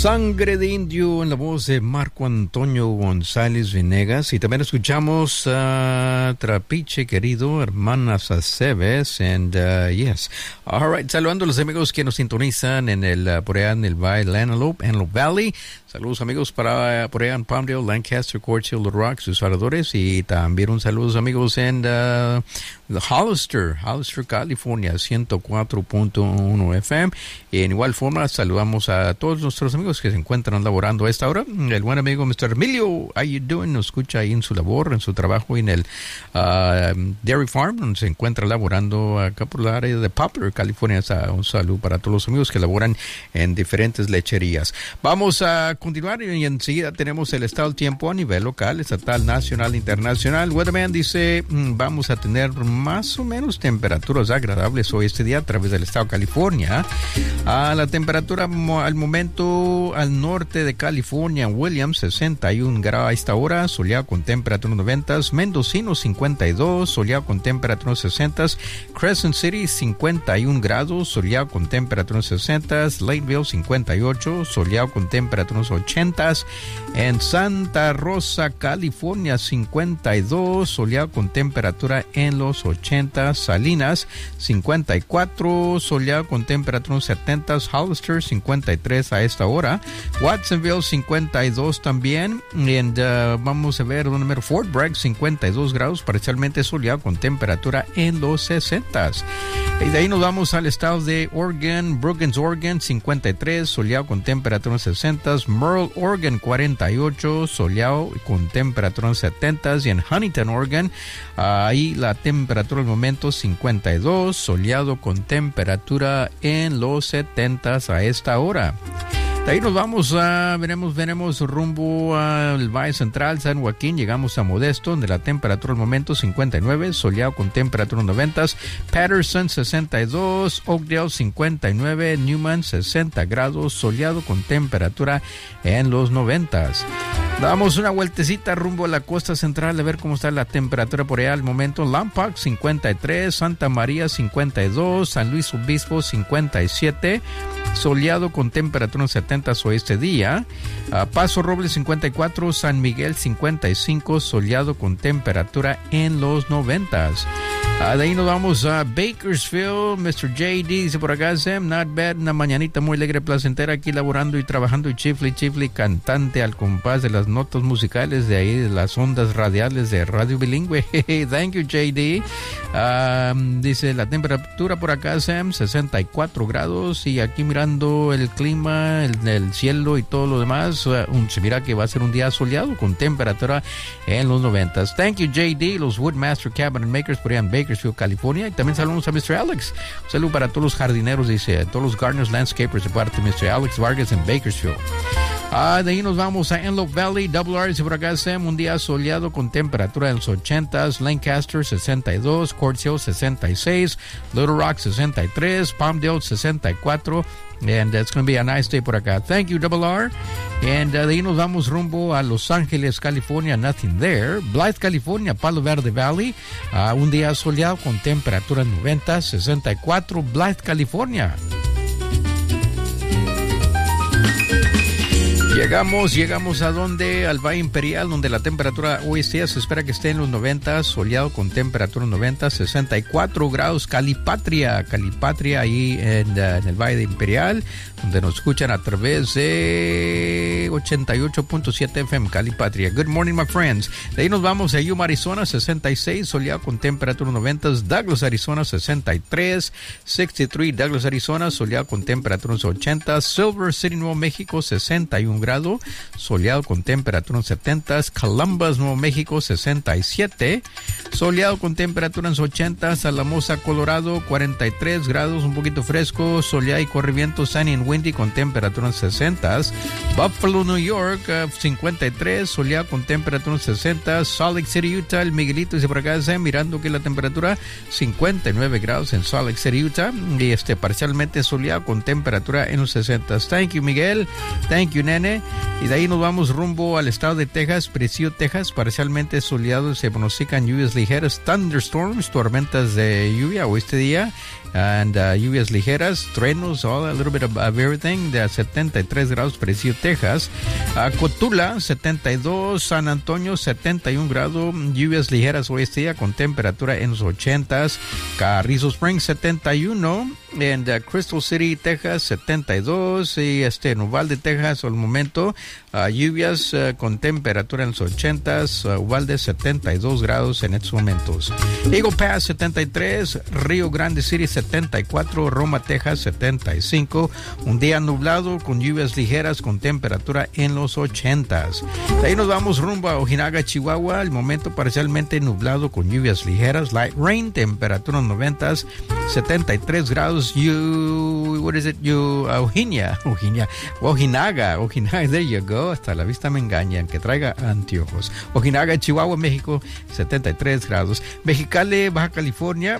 Sangre de Indio en la voz de Marco Antonio González Venegas. Y también escuchamos a Trapiche Querido, Hermanas Aceves, and yes. All right, saludando a los amigos que nos sintonizan en por allá en el Valle Antelope Valley. Saludos amigos para por allá en Palmdale, Lancaster, Court Hill, Little Rock, sus oradores. Y también un saludo amigos en Hollister, California, 104.1 FM. Y en igual forma saludamos a todos nuestros amigos que se encuentran laborando a esta hora. El buen amigo Mr. Emilio, how you doing? Nos escucha ahí en su labor, en su trabajo en el Dairy Farm, donde se encuentra laborando acá por la área de Poplar, California. Un saludo para todos los amigos que laboran en diferentes lecherías. Vamos a continuar y enseguida tenemos el estado del tiempo a nivel local, estatal, nacional, internacional. Weatherman dice, vamos a tener más o menos temperaturas agradables hoy este día a través del estado de California. La temperatura al momento al norte de California, Williams, 61 grados a esta hora, soleado con temperatura 90, Mendocino 52, soleado con temperatura 60, Crescent City 51 grados, soleado con temperatura 60, Lakeville 58, soleado con temperatura 80, en Santa Rosa, California 52, soleado con temperatura en los 80, Salinas 54, soleado con temperatura 70, Hollister 53 a esta hora, Watsonville 52 también, y vamos a ver número Fort Bragg 52 grados, parcialmente soleado con temperatura en los 60. Y de ahí nos vamos al estado de Oregon, Brookings, Oregon 53, soleado con temperatura en 60, Merle, Oregon 48, soleado con temperatura en 70, y en Huntington, Oregon, ahí la temperatura al momento 52, soleado con temperatura en los 70 a esta hora. De ahí nos vamos veremos rumbo al Valle Central, San Joaquín, llegamos a Modesto, donde la temperatura al momento 59, soleado con temperatura 90, Patterson 62, Oakdale 59, Newman 60 grados, soleado con temperatura en los 90. Damos una vueltecita rumbo a la costa central a ver cómo está la temperatura por allá al momento. Lompoc 53, Santa María 52, San Luis Obispo 57, soleado con temperatura en 70 hoy este día. Paso Robles 54, San Miguel 55, soleado con temperatura en los 90. De ahí nos vamos a Bakersfield. Mr. JD dice por acá, Sam, not bad, una mañanita muy alegre, placentera, aquí laborando y trabajando y chifli, cantante al compás de las notas musicales de ahí, de las ondas radiales de Radio Bilingüe. Thank you, JD. Dice la temperatura por acá, Sam, 64 grados, y aquí mirando el clima, el cielo y todo lo demás, se mira que va a ser un día soleado con temperatura en los 90. Thank you, JD, los Woodmaster Cabinet Makers por allá en Bakersfield, California. Y también saludamos a Mr. Alex. Un saludo para todos los jardineros, dice, todos los gardeners, landscapers, de parte de Mr. Alex Vargas en Bakersfield. De ahí nos vamos a Antelope Valley, Double R, dice por acá, Sam, un día soleado con temperatura en los 80s, Lancaster 62, Court Hill 66, Little Rock 63, Palmdale 64, and it's going to be a nice day por acá. Thank you, Double R. And de ahí nos vamos rumbo a Los Ángeles, California, nothing there. Blythe, California, Palo Verde Valley, un día soleado con temperatura 90, 64, Blythe, California. Llegamos a donde, al Valle Imperial, donde la temperatura hoy día se espera que esté en los 90, soleado con temperatura 90, 64 grados, Calipatria, ahí en el Valle Imperial, donde nos escuchan a través de 88.7 FM, Calipatria. Good morning, my friends. De ahí nos vamos a Yuma, Arizona, 66, soleado con temperatura 90, Douglas, Arizona, 63, 63, Douglas, Arizona, soleado con temperatura 80, Silver City, Nuevo México, 61 grados, soleado con temperatura en 70, Columbus, Nuevo México, 67, soleado con temperatura en 80, Alamosa, Colorado, 43 grados, un poquito fresco, soleado y corre viento, sunny and windy con temperatura en 60, Buffalo, New York, 53, soleado con temperatura en 60, Salt Lake City, Utah, el Miguelito dice por acá, mirando que la temperatura 59 grados en Salt Lake City, Utah, y parcialmente soleado con temperatura en los 60. Thank you, Miguel. Thank you, nene. Y de ahí nos vamos rumbo al estado de Texas, Presidio, Texas, parcialmente soleado, se pronostican lluvias ligeras, thunderstorms, tormentas de lluvia hoy este día, and lluvias ligeras, truenos, a little bit of everything. De 73 grados, Presidio, Texas. Cotula, 72. San Antonio, 71 grados, lluvias ligeras hoy este día con temperatura en los 80s. Carrizo Springs, 71. En Crystal City, Texas, 72. Y Uvalde, Texas, al momento, lluvias con temperatura en los 80s. Uvalde, 72 grados en estos momentos. Eagle Pass, 73. Rio Grande City, 74. Roma, Texas, 75. Un día nublado con lluvias ligeras con temperatura en los 80s. De ahí nos vamos rumbo a Ojinaga, Chihuahua. Al momento parcialmente nublado con lluvias ligeras. Light rain, temperatura en 90s. 73 grados. Ojinaga, there you go. Hasta la vista me engañan, que traiga anteojos. Ojinaga, Chihuahua, México, 73 grados. Mexicali, Baja California,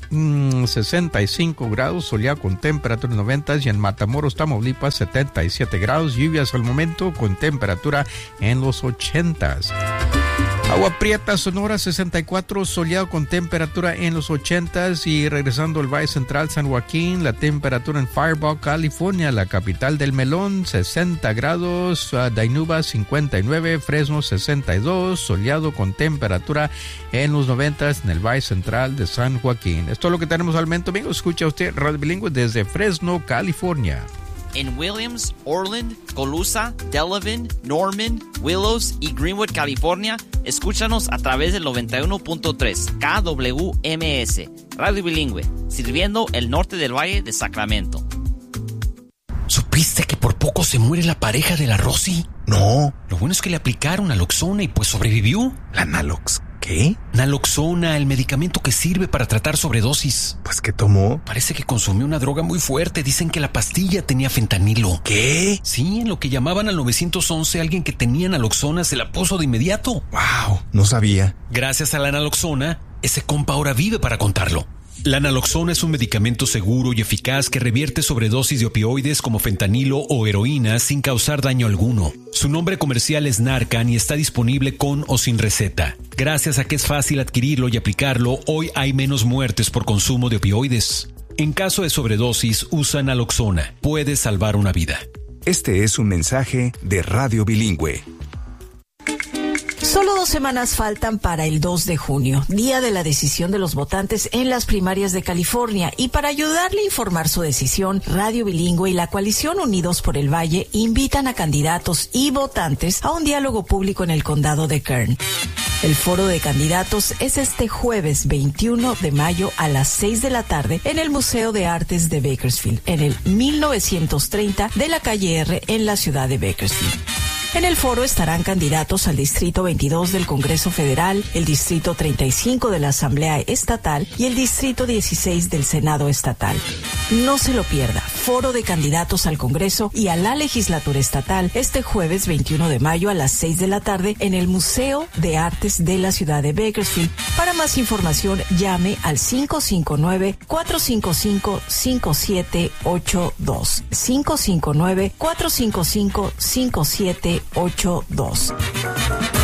65 grados, soleado con temperatura en 90, y en Matamoros, Tamaulipas, 77 grados, lluvias al momento con temperatura en los 80s. Agua Prieta, Sonora, 64, soleado con temperatura en los 80s. Y regresando al Valle Central, San Joaquín, la temperatura en Fireball, California, la capital del melón, 60 grados. Dainuba, 59, Fresno, 62, soleado con temperatura en los 90s en el Valle Central de San Joaquín. Esto es lo que tenemos al momento, amigos. Escucha usted Radio Bilingüe desde Fresno, California. En Williams, Orland, Colusa, Delavan, Norman, Willows y Greenwood, California, escúchanos a través del 91.3 KWMS, Radio Bilingüe, sirviendo el norte del Valle de Sacramento. ¿Supiste que por poco se muere la pareja de la Rosy? No. Lo bueno es que le aplicaron naloxona y pues sobrevivió. ¿La Nalox? ¿Qué? Naloxona, el medicamento que sirve para tratar sobredosis. Pues, ¿qué tomó? Parece que consumió una droga muy fuerte. Dicen que la pastilla tenía fentanilo. ¿Qué? Sí, en lo que llamaban al 911, alguien que tenía naloxona se la puso de inmediato. Wow, no sabía. Gracias a la naloxona, ese compa ahora vive para contarlo. La naloxona es un medicamento seguro y eficaz que revierte sobredosis de opioides como fentanilo o heroína sin causar daño alguno. Su nombre comercial es Narcan y está disponible con o sin receta. Gracias a que es fácil adquirirlo y aplicarlo, hoy hay menos muertes por consumo de opioides. En caso de sobredosis, usa naloxona. Puede salvar una vida. Este es un mensaje de Radio Bilingüe. Solo 2 semanas faltan para el 2 de junio, día de la decisión de los votantes en las primarias de California, y para ayudarle a informar su decisión, Radio Bilingüe y la coalición Unidos por el Valle invitan a candidatos y votantes a un diálogo público en el condado de Kern. El foro de candidatos es este jueves 21 de mayo a las 6 de la tarde en el Museo de Artes de Bakersfield, en el 1930 de la calle R en la ciudad de Bakersfield. En el foro estarán candidatos al Distrito 22 del Congreso Federal, el Distrito 35 de la Asamblea Estatal y el Distrito 16 del Senado Estatal. No se lo pierda, foro de candidatos al Congreso y a la Legislatura Estatal este jueves 21 de mayo a las 6 de la tarde en el Museo de Artes de la ciudad de Bakersfield. Para más información, llame al 559-455-5782. 559-455-5782.